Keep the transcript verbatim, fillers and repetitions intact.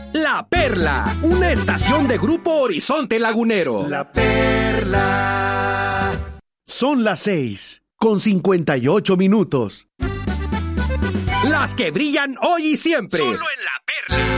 La Perla, una estación de Grupo Horizonte Lagunero. La Perla. Son las seis, con cincuenta y ocho minutos. Las que brillan hoy y siempre. Solo en La Perla.